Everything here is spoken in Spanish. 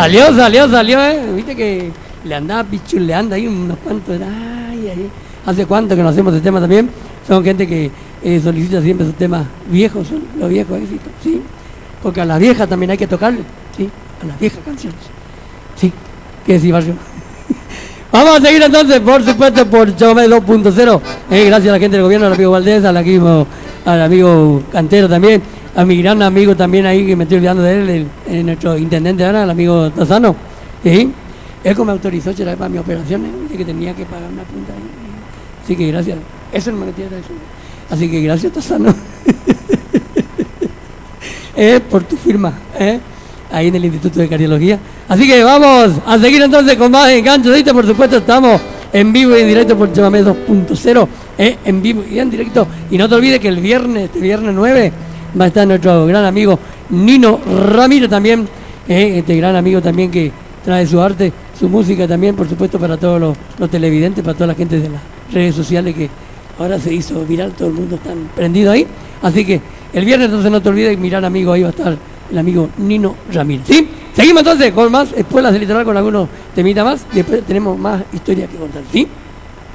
Salió, viste que le andaba pichuleando ahí unos cuantos. Ay. Hace cuánto que no hacemos ese tema también. Son gente que solicita siempre sus temas viejos, son los viejos éxitos, ¿sí? Porque a las viejas también hay que tocarle, ¿sí? A las viejas canciones, ¿sí? ¿Qué decís, Barrio? Vamos a seguir entonces, por supuesto, por Chamamé 2.0. Gracias a la gente del gobierno, al amigo Valdés, al amigo Cantero también, a mi gran amigo también ahí, que me estoy olvidando de él, nuestro intendente ahora, el amigo Tazano. ¿Sí? Él como me autorizó para mi operación, que tenía que pagar una punta ahí. Así que gracias. Eso no me metía de eso. Así que gracias, Tazano. Por tu firma, ahí en el Instituto de Cardiología. Así que vamos a seguir entonces con más enganches. ¿Viste? Por supuesto, estamos en vivo y en directo por Chamamé 2.0, en vivo y en directo. Y no te olvides que este viernes 9, va a estar nuestro gran amigo Nino Ramírez también, este gran amigo también que trae su arte, su música también, por supuesto, para todos los televidentes, para toda la gente de las redes sociales que ahora se hizo viral, todo el mundo está prendido ahí. Así que el viernes entonces no te olvides, mirar amigo, ahí va a estar el amigo Nino Ramírez. ¿Sí? Seguimos entonces con más espuelas de litoral, con algunos temitas más, y después tenemos más historias que contar. ¿Sí?